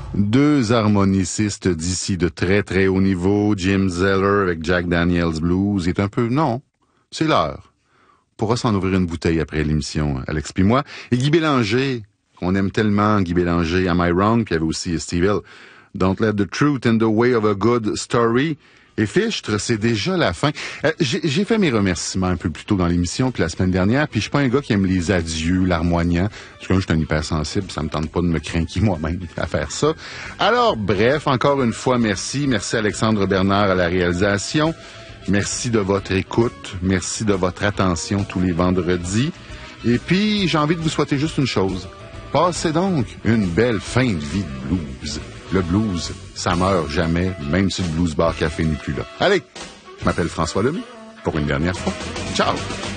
Deux harmonicistes d'ici de très très haut niveau, Jim Zeller avec Jack Daniels Blues, est un peu... Non, c'est l'heure. On pourra s'en ouvrir une bouteille après l'émission, Alex puis moi. Et Guy Bélanger, qu'on aime tellement, Guy Bélanger, Am I Wrong? Puis il y avait aussi Steve Hill, Don't Let the Truth in the Way of a Good Story. Et Fichtre, c'est déjà la fin. J'ai fait mes remerciements un peu plus tôt dans l'émission que la semaine dernière, puis je suis pas un gars qui aime les adieux, larmoignants, parce que moi, je suis un hypersensible, ça me tente pas de me craquer moi-même à faire ça. Alors, bref, encore une fois, merci. Merci Alexandre Bernard à la réalisation. Merci de votre écoute. Merci de votre attention tous les vendredis. Et puis, j'ai envie de vous souhaiter juste une chose. Passez donc une belle fin de vie de blues. Le blues, ça meurt jamais, même si le Blues Bar Café n'est plus là. Allez, je m'appelle François Lemay, pour une dernière fois. Ciao!